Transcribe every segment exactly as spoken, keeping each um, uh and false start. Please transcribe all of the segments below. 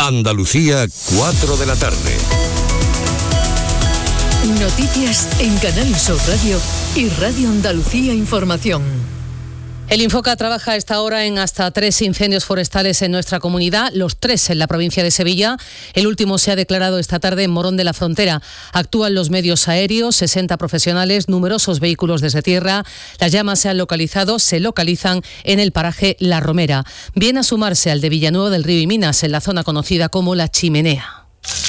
Andalucía, cuatro de la tarde. Noticias en Canal Sur Radio y Radio Andalucía Información. El Infoca trabaja a esta hora en hasta tres incendios forestales en nuestra comunidad, los tres en la provincia de Sevilla. El último se ha declarado esta tarde en Morón de la Frontera. Actúan los medios aéreos, sesenta profesionales, numerosos vehículos desde tierra. Las llamas se han localizado, se localizan en el paraje La Romera. Viene a sumarse al de Villanueva del Río y Minas, en la zona conocida como La Chimenea.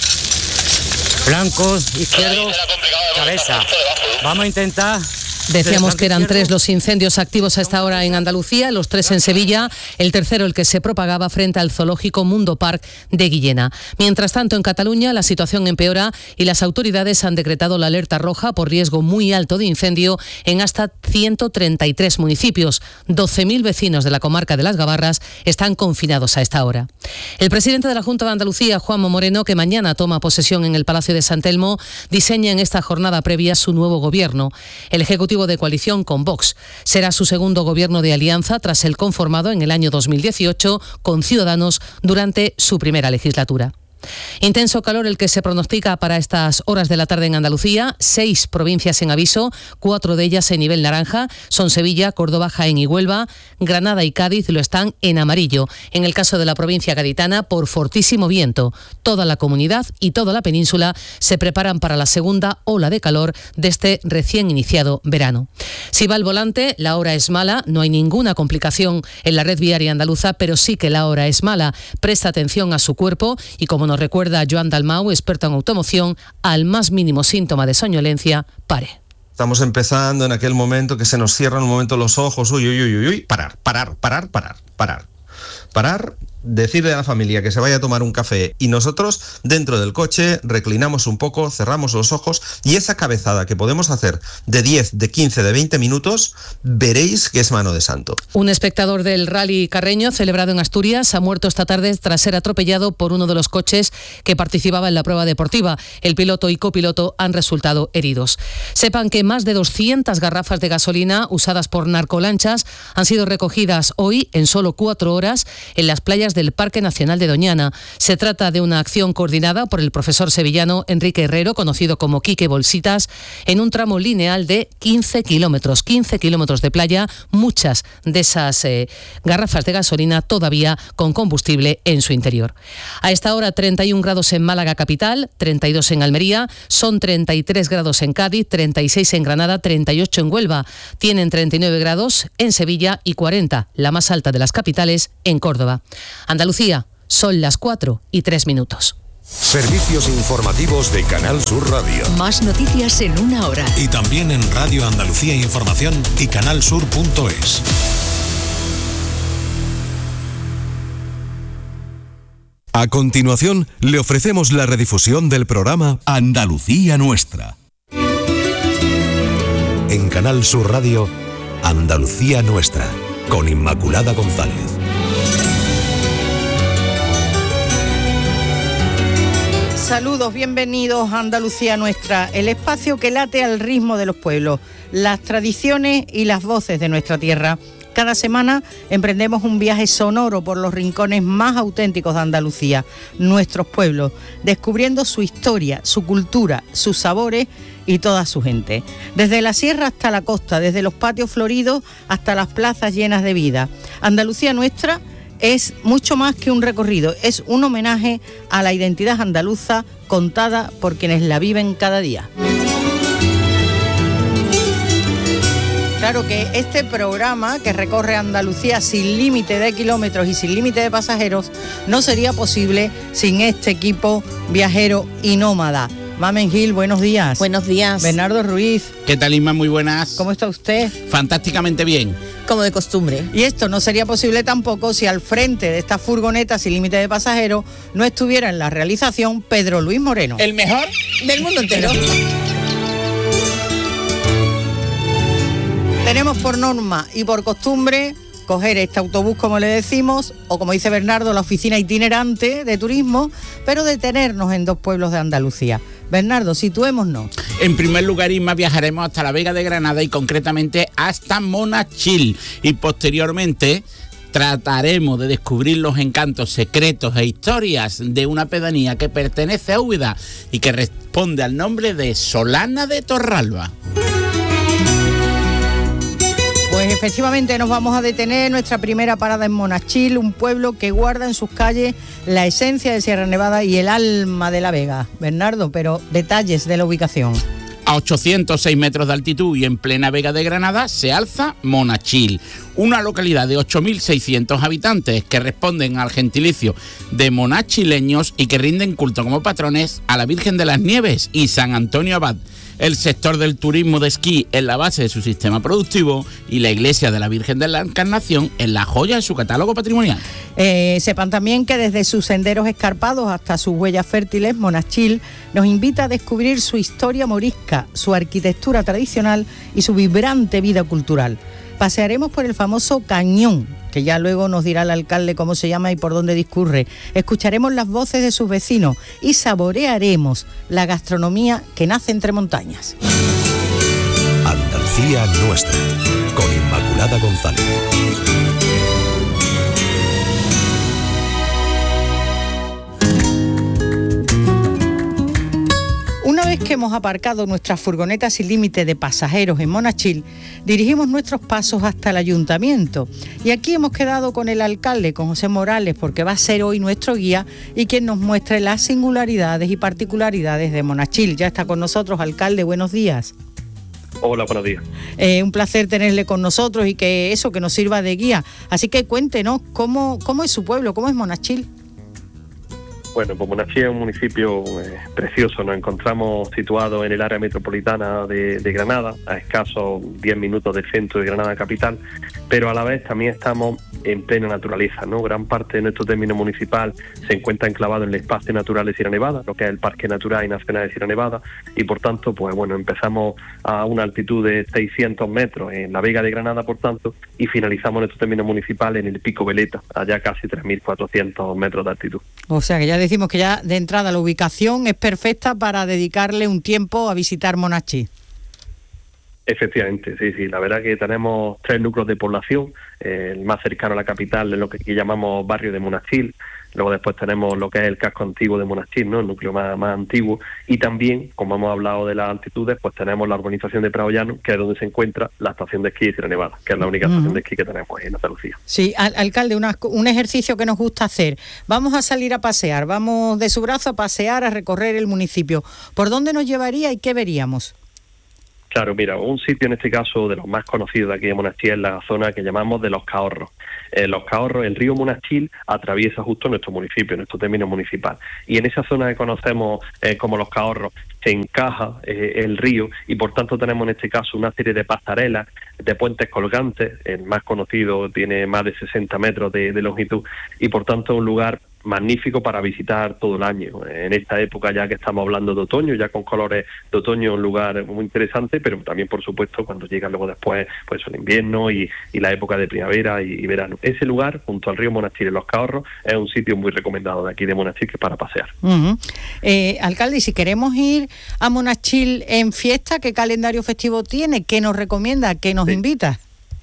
Blancos, izquierdos, cabeza. Vamos a intentar... Decíamos que eran tres los incendios activos a esta hora en Andalucía, los tres en Sevilla, el tercero el que se propagaba frente al zoológico Mundo Park de Guillena. Mientras tanto, en Cataluña la situación empeora y las autoridades han decretado la alerta roja por riesgo muy alto de incendio en hasta ciento treinta y tres municipios. doce mil vecinos de la comarca de Las Gabarras están confinados a esta hora. El presidente de la Junta de Andalucía, Juanma Moreno, que mañana toma posesión en el Palacio de San Telmo, diseña en esta jornada previa su nuevo gobierno. El Ejecutivo de coalición con Vox. Será su segundo gobierno de alianza tras el conformado en el año dos mil dieciocho con Ciudadanos durante su primera legislatura. Intenso calor el que se pronostica para estas horas de la tarde en Andalucía. Seis provincias en aviso, cuatro de ellas en nivel naranja. Son Sevilla, Córdoba, Jaén y Huelva. Granada y Cádiz lo están en amarillo. En el caso de la provincia gaditana, por fortísimo viento. Toda la comunidad y toda la península se preparan para la segunda ola de calor de este recién iniciado verano. Si va al volante, la hora es mala. No hay ninguna complicación en la red viaria andaluza, pero sí que la hora es mala. Presta atención a su cuerpo y, como nos recuerda Joan Dalmau, experto en automoción, al más mínimo síntoma de soñolencia, pare. Estamos empezando en aquel momento que se nos cierran un momento los ojos, uy, uy, uy, uy, uy, parar, parar, parar, parar, parar, parar, decirle a la familia que se vaya a tomar un café y nosotros dentro del coche reclinamos un poco, cerramos los ojos y esa cabezada que podemos hacer de diez, de quince, de veinte minutos, veréis que es mano de santo. Un espectador del rally carreño celebrado en Asturias ha muerto esta tarde tras ser atropellado por uno de los coches que participaba en la prueba deportiva. El piloto y copiloto han resultado heridos. Sepan que más de doscientas garrafas de gasolina usadas por narcolanchas han sido recogidas hoy en solo cuatro horas en las playas del Parque Nacional de Doñana. Se trata de una acción coordinada por el profesor sevillano Enrique Herrero, conocido como Quique Bolsitas, en un tramo lineal de quince kilómetros. quince kilómetros de playa, muchas de esas eh, garrafas de gasolina todavía con combustible en su interior. A esta hora treinta y un grados en Málaga capital, treinta y dos en Almería, son treinta y tres grados en Cádiz, treinta y seis en Granada, treinta y ocho en Huelva. Tienen treinta y nueve grados en Sevilla y cuarenta, la más alta de las capitales, en Córdoba. Andalucía, son las cuatro y tres minutos. Servicios informativos de Canal Sur Radio. Más noticias en una hora. Y también en Radio Andalucía Información y canalsur punto es. A continuación, le ofrecemos la redifusión del programa Andalucía Nuestra. En Canal Sur Radio, Andalucía Nuestra, con Inmaculada González. Saludos, bienvenidos a Andalucía Nuestra, el espacio que late al ritmo de los pueblos, las tradiciones y las voces de nuestra tierra. Cada semana emprendemos un viaje sonoro por los rincones más auténticos de Andalucía, nuestros pueblos, descubriendo su historia, su cultura, sus sabores y toda su gente. Desde la sierra hasta la costa, desde los patios floridos hasta las plazas llenas de vida. Andalucía Nuestra es mucho más que un recorrido, es un homenaje a la identidad andaluza contada por quienes la viven cada día. Claro que este programa que recorre Andalucía sin límite de kilómetros y sin límite de pasajeros no sería posible sin este equipo viajero y nómada. Mamen Gil, buenos días. Buenos días. Bernardo Ruiz. ¿Qué tal, Isma? Muy buenas. ¿Cómo está usted? Fantásticamente bien. Como de costumbre. Y esto no sería posible tampoco si al frente de esta furgoneta sin límite de pasajeros no estuviera en la realización Pedro Luis Moreno. El mejor del mundo entero. Tenemos por norma y por costumbre coger este autobús, como le decimos, o como dice Bernardo, la oficina itinerante de turismo, pero detenernos en dos pueblos de Andalucía. Bernardo, situémonos. En primer lugar, Isma, viajaremos hasta la Vega de Granada y concretamente hasta Monachil y posteriormente trataremos de descubrir los encantos, secretos e historias de una pedanía que pertenece a Úbeda y que responde al nombre de Solana de Torralba. Pues efectivamente nos vamos a detener. Nuestra primera parada en Monachil, un pueblo que guarda en sus calles la esencia de Sierra Nevada y el alma de La Vega. Bernardo, pero detalles de la ubicación. A ochocientos seis metros de altitud y en plena Vega de Granada se alza Monachil, una localidad de ocho mil seiscientos habitantes que responden al gentilicio de monachileños y que rinden culto como patrones a la Virgen de las Nieves y San Antonio Abad. El sector del turismo de esquí es la base de su sistema productivo y la iglesia de la Virgen de la Encarnación es la joya de su catálogo patrimonial. Eh, sepan también que desde sus senderos escarpados hasta sus huellas fértiles, Monachil nos invita a descubrir su historia morisca, su arquitectura tradicional y su vibrante vida cultural. Pasearemos por el famoso cañón, que ya luego nos dirá el alcalde cómo se llama y por dónde discurre. Escucharemos las voces de sus vecinos y saborearemos la gastronomía que nace entre montañas. Andalucía nuestra, con Inmaculada González. Una vez que hemos aparcado nuestras furgonetas sin límite de pasajeros en Monachil, dirigimos nuestros pasos hasta el ayuntamiento. Y aquí hemos quedado con el alcalde, con José Morales, porque va a ser hoy nuestro guía y quien nos muestre las singularidades y particularidades de Monachil. Ya está con nosotros, alcalde, buenos días. Hola, buenos días. Eh, un placer tenerle con nosotros y que eso, que nos sirva de guía. Así que cuéntenos, ¿cómo, cómo es su pueblo, cómo es Monachil? Bueno, pues Monachil es un municipio eh, precioso. Nos encontramos situados en el área metropolitana de, de Granada, a escasos diez minutos del centro de Granada capital, pero a la vez también estamos en plena naturaleza, ¿no? Gran parte de nuestro término municipal se encuentra enclavado en el espacio natural de Sierra Nevada, lo que es el Parque Natural y Nacional de Sierra Nevada, y por tanto, pues bueno, empezamos a una altitud de seiscientos metros en la Vega de Granada, por tanto, y finalizamos nuestro término municipal en el Pico Veleta, allá casi tres mil cuatrocientos metros de altitud. O sea que ya decimos que ya de entrada la ubicación es perfecta para dedicarle un tiempo a visitar Monachil. Efectivamente, sí, sí. La verdad que tenemos tres núcleos de población, eh, el más cercano a la capital es lo que aquí llamamos barrio de Monachil. Luego después tenemos lo que es el casco antiguo de Monachil, ¿no? El núcleo más, más antiguo. Y también, como hemos hablado de las altitudes, pues tenemos la urbanización de Prado Llano, que es donde se encuentra la estación de esquí de Sierra Nevada, que es la única uh-huh. estación de esquí que tenemos en Andalucía. Sí, al- alcalde, una, un ejercicio que nos gusta hacer. Vamos a salir a pasear, vamos de su brazo a pasear, a recorrer el municipio. ¿Por dónde nos llevaría y qué veríamos? Claro, mira, un sitio en este caso de los más conocidos de aquí de Monachil es la zona que llamamos de Los Cahorros. Eh, los Cahorros, el río Monachil atraviesa justo nuestro municipio, nuestro término municipal. Y en esa zona que conocemos eh, como Los Cahorros se encaja eh, el río y por tanto tenemos en este caso una serie de pasarelas, de puentes colgantes. El más conocido tiene más de sesenta metros de, de longitud y por tanto un lugar magnífico para visitar todo el año. En esta época ya que estamos hablando de otoño, ya con colores de otoño, un lugar muy interesante, pero también por supuesto cuando llega luego después pues el invierno y, y la época de primavera y, y verano. Ese lugar, junto al río Monachil en Los Cahorros, es un sitio muy recomendado de aquí de Monachil que para pasear. Uh-huh. Eh, alcalde, y si queremos ir a Monachil en fiesta, ¿qué calendario festivo tiene? ¿Qué nos recomienda? ¿Qué nos sí. invita?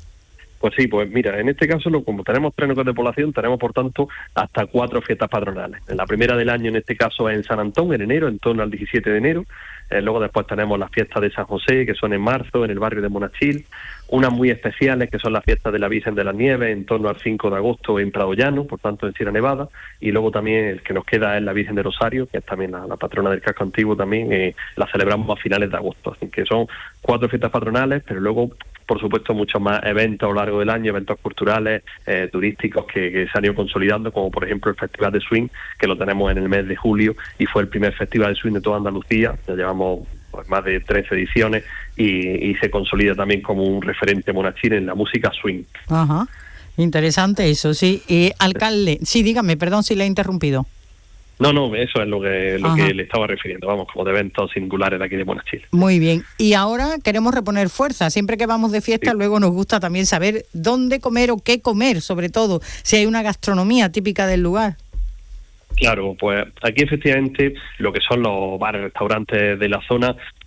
Pues sí, pues mira, en este caso, como tenemos tres núcleos de población, tenemos por tanto hasta cuatro fiestas patronales. La primera del año en este caso es en San Antón, en enero, en torno al diecisiete de enero. Eh, luego después tenemos las fiestas de San José, que son en marzo, en el barrio de Monachil. Unas muy especiales, que son las fiestas de la Virgen de las Nieves, en torno al cinco de agosto en Prado Llano, por tanto en Sierra Nevada. Y luego también el que nos queda es la Virgen de Rosario, que es también la, la patrona del casco antiguo también, eh, la celebramos a finales de agosto. Así que son cuatro fiestas patronales, pero luego por supuesto muchos más eventos a lo largo del año, eventos culturales, eh, turísticos que, que se han ido consolidando, como por ejemplo el Festival de Swing, que lo tenemos en el mes de julio y fue el primer festival de swing de toda Andalucía. Ya llevamos pues, más de trece ediciones y, y se consolida también como un referente Monachil en la música swing. Ajá, interesante eso, sí. Eh, alcalde, sí, dígame, perdón si le he interrumpido. No, no, eso es lo que lo que le estaba refiriendo, vamos, como de eventos singulares de aquí de Monachil. Muy bien, y ahora queremos reponer fuerza, siempre que vamos de fiesta sí. luego nos gusta también saber dónde comer o qué comer, sobre todo, si hay una gastronomía típica del lugar. Claro, pues aquí efectivamente lo que son los bares, restaurantes de la zona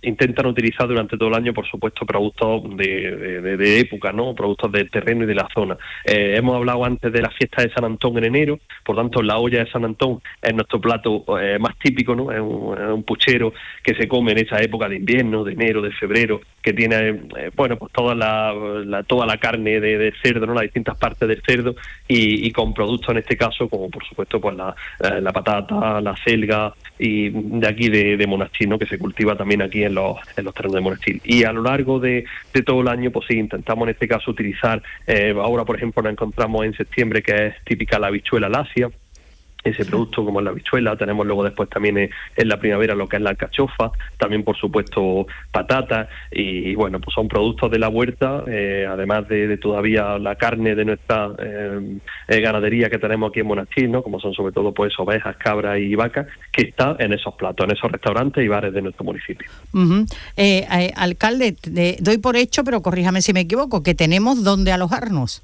intentan utilizar durante todo el año, por supuesto, productos de, de, de época, ¿no? Productos del terreno y de la zona. Eh, hemos hablado antes de la fiesta de San Antón en enero, por tanto la olla de San Antón es nuestro plato eh, más típico, ¿no? Es un, es un puchero que se come en esa época de invierno, de enero, de febrero, que tiene, eh, bueno, pues toda la, la toda la carne de, de cerdo, ¿no? Las distintas partes del cerdo y, y con productos en este caso, como por supuesto pues la, la patata, la selga y de aquí de, de Monachil, ¿no? Que se cultiva también aquí en los, en los terrenos de Monachil. Y a lo largo de, de todo el año, pues sí, intentamos en este caso utilizar, eh, ahora por ejemplo nos encontramos en septiembre que es típica la habichuela lacia, ese producto como es la habichuela. Tenemos luego después también en, en la primavera lo que es la alcachofa, también por supuesto patatas y, y bueno, pues son productos de la huerta, eh, además de, de todavía la carne de nuestra eh, eh, ganadería que tenemos aquí en Monachil, ¿no? Como son sobre todo pues ovejas, cabras y vacas, que está en esos platos, en esos restaurantes y bares de nuestro municipio. Uh-huh. eh, eh, alcalde, de, doy por hecho, pero corríjame si me equivoco, que tenemos donde alojarnos.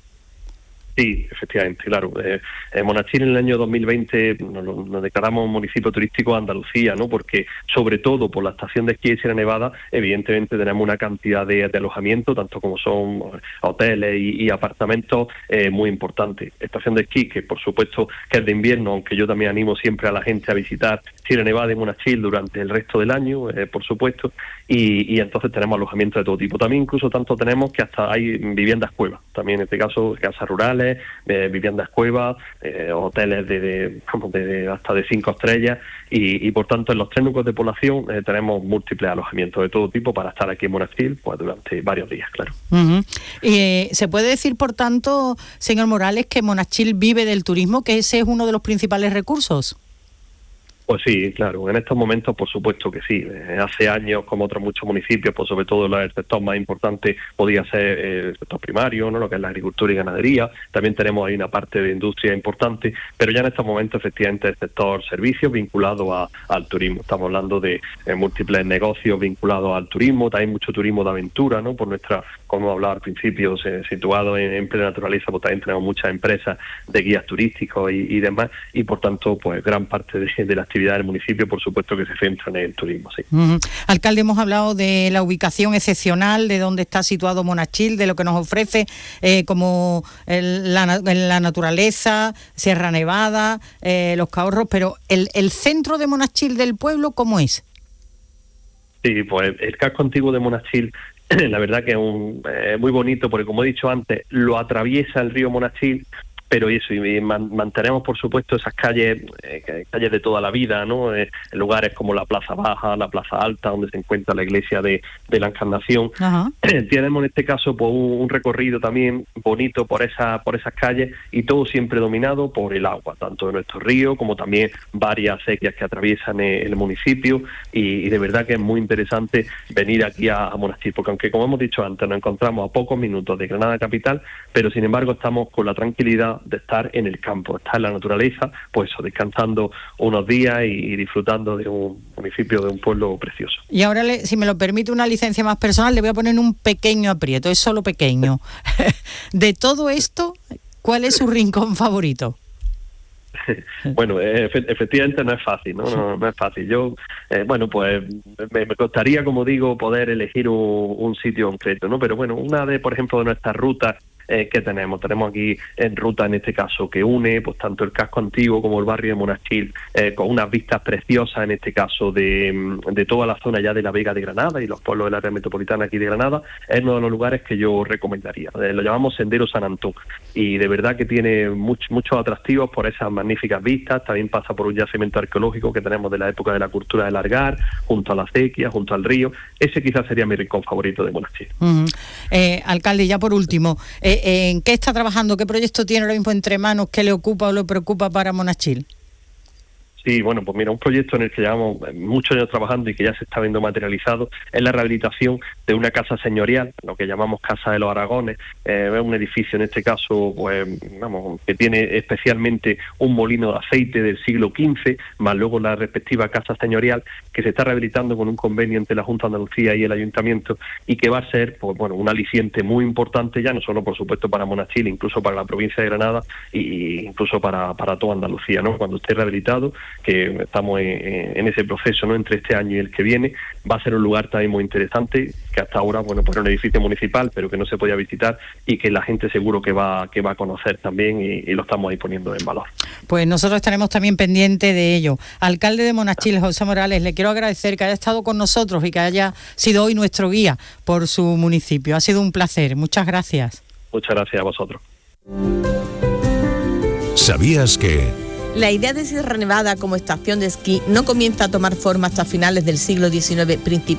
Sí, efectivamente, claro. Eh, en Monachil en el año dos mil veinte nos, nos declaramos municipio turístico de Andalucía, ¿no? Porque sobre todo por la estación de esquí de Sierra Nevada, evidentemente tenemos una cantidad de, de alojamiento, tanto como son hoteles y, y apartamentos, eh, muy importante. Estación de esquí que por supuesto que es de invierno, aunque yo también animo siempre a la gente a visitar Sierra Nevada y Monachil durante el resto del año, eh, por supuesto, y, y entonces tenemos alojamiento de todo tipo. También incluso tanto tenemos que hasta hay viviendas cuevas, también en este caso casas rurales, Eh, viviendas cuevas, eh, hoteles de, de, de, de hasta de cinco estrellas y, y por tanto en los tres núcleos de población eh, tenemos múltiples alojamientos de todo tipo para estar aquí en Monachil pues durante varios días, claro. Uh-huh. Eh, ¿Se puede decir, por tanto, señor Morales, que Monachil vive del turismo, que ese es uno de los principales recursos? Pues sí, claro, en estos momentos por supuesto que sí. Eh, hace años, como otros muchos municipios, pues sobre todo el sector más importante podía ser eh, el sector primario, ¿no? Lo que es la agricultura y ganadería. También tenemos ahí una parte de industria importante, pero ya en estos momentos efectivamente el sector servicios vinculado a, al turismo. Estamos hablando de eh, múltiples negocios vinculados al turismo, también mucho turismo de aventura, ¿no? Por nuestra, como hablaba al principio, eh, situado en, en plena naturaleza, pues también tenemos muchas empresas de guías turísticos y, y demás, y por tanto, pues gran parte de, de la actividad del municipio, por supuesto que se centra en el turismo, sí. Uh-huh. Alcalde, hemos hablado de la ubicación excepcional, de dónde está situado Monachil, de lo que nos ofrece eh, como el, la, la naturaleza, Sierra Nevada, eh, los Cahorros, pero el, el centro de Monachil del pueblo, ¿cómo es? Sí, pues el casco antiguo de Monachil, la verdad que es un, eh, muy bonito, porque como he dicho antes, lo atraviesa el río Monachil, pero eso, y man, mantenemos por supuesto esas calles, eh, calles de toda la vida, ¿no? Eh, en lugares como la Plaza Baja, la Plaza Alta, donde se encuentra la iglesia de, de la Encarnación. Uh-huh. Tenemos en este caso pues, un, un recorrido también bonito por esa, por esas calles, y todo siempre dominado por el agua, tanto de nuestro río como también varias acequias que atraviesan el, el municipio, y, y de verdad que es muy interesante venir aquí a, a Monachil, porque aunque como hemos dicho antes nos encontramos a pocos minutos de Granada capital, pero sin embargo estamos con la tranquilidad de estar en el campo, estar en la naturaleza, pues eso, descansando unos días y, y disfrutando de un municipio, de un pueblo precioso. Y ahora, le, si me lo permite una licencia más personal, le voy a poner un pequeño aprieto, es solo pequeño. De todo esto, ¿cuál es su rincón favorito? Bueno, efe- efectivamente no es fácil, ¿no? No, no es fácil. Yo, eh, bueno, pues me, me costaría, como digo, poder elegir un, un sitio concreto, ¿no? Pero bueno, una de, por ejemplo, de nuestras rutas eh, que tenemos, tenemos aquí en ruta, en este caso, que une pues tanto el casco antiguo como el barrio de Monachil, eh, con unas vistas preciosas, en este caso, de, de toda la zona ya de la Vega de Granada y los pueblos del área metropolitana aquí de Granada. Es uno de los lugares que yo recomendaría. Eh, lo llamamos Sendero San Antón, y de verdad que tiene much, muchos atractivos por esas magníficas vistas. También pasa por un yacimiento arqueológico que tenemos de la época de la cultura del Algar, junto a la acequia, junto al río. Ese quizás sería mi rincón favorito de Monachil. Uh-huh. eh, alcalde, ya por último, eh, ¿en qué está trabajando? ¿Qué proyecto tiene ahora mismo entre manos? ¿Qué le ocupa o le preocupa para Monachil? Sí, bueno, pues mira, un proyecto en el que llevamos muchos años trabajando y que ya se está viendo materializado es la rehabilitación de una casa señorial, lo que llamamos Casa de los Aragones. Eh, es un edificio, en este caso, pues, vamos, que tiene especialmente un molino de aceite del siglo quince, más luego la respectiva casa señorial, que se está rehabilitando con un convenio entre la Junta de Andalucía y el Ayuntamiento, y que va a ser, pues bueno, un aliciente muy importante, ya no solo, por supuesto, para Monachil, incluso para la provincia de Granada e incluso para, para toda Andalucía, ¿no? Cuando esté rehabilitado, que estamos en, en ese proceso, ¿no?, entre este año y el que viene. Va a ser un lugar también muy interesante, que hasta ahora, bueno, pues era un edificio municipal, pero que no se podía visitar y que la gente seguro que va, que va a conocer también, y, y lo estamos ahí poniendo en valor. Pues nosotros estaremos también pendientes de ello. Alcalde de Monachil, José Morales, le quiero agradecer que haya estado con nosotros y que haya sido hoy nuestro guía por su municipio. Ha sido un placer. Muchas gracias. Muchas gracias a vosotros. ¿Sabías que...? La idea de Sierra Nevada como estación de esquí no comienza a tomar forma hasta finales del siglo diecinueve, principios